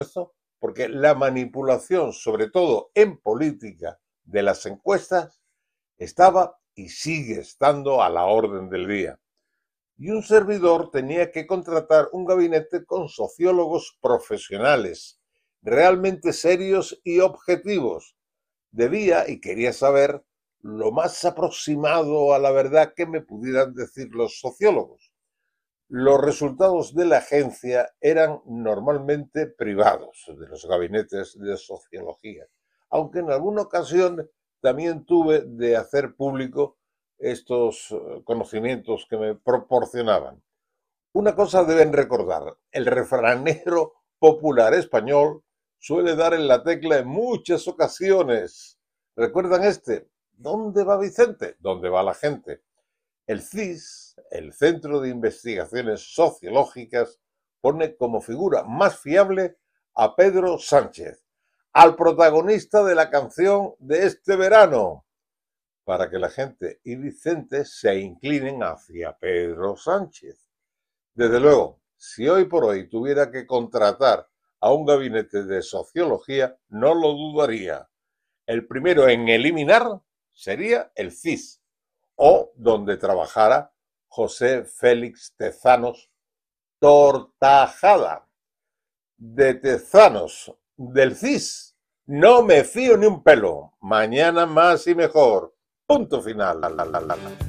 porque la manipulación, sobre todo en política, de las encuestas estaba y sigue estando a la orden del día. Y un servidor tenía que contratar un gabinete con sociólogos profesionales, realmente serios y objetivos. Debía y quería saber lo más aproximado a la verdad que me pudieran decir los sociólogos. Los resultados de la agencia eran normalmente privados, de los gabinetes de sociología, aunque en alguna ocasión también tuve de hacer público estos conocimientos que me proporcionaban. Una cosa deben recordar, el refranero popular español suele dar en la tecla en muchas ocasiones. ¿Recuerdan este? ¿Dónde va Vicente? ¿Dónde va la gente? El CIS, el Centro de Investigaciones Sociológicas, pone como figura más fiable a Pedro Sánchez, al protagonista de la canción de este verano, para que la gente y Vicente se inclinen hacia Pedro Sánchez. Desde luego, si hoy por hoy tuviera que contratar a un gabinete de sociología, no lo dudaría. El primero en eliminar sería el CIS, o donde trabajara José Félix Tezanos Tortajada. De Tezanos, del CIS, no me fío ni un pelo. Mañana más y mejor. Punto final.